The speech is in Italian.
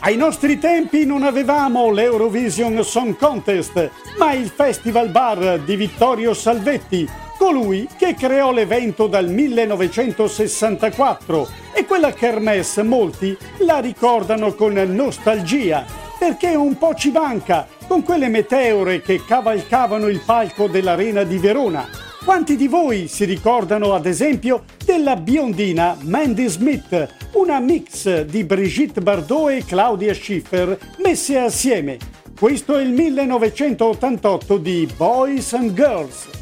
Ai nostri tempi non avevamo l'Eurovision Song Contest, ma il Festival Bar di Vittorio Salvetti, colui che creò l'evento dal 1964, e quella kermesse molti la ricordano con nostalgia, perché un po' ci manca, con quelle meteore che cavalcavano il palco dell'Arena di Verona. Quanti di voi si ricordano, ad esempio, della biondina Mandy Smith, una mix di Brigitte Bardot e Claudia Schiffer messe assieme? Questo è il 1988 di Boys and Girls.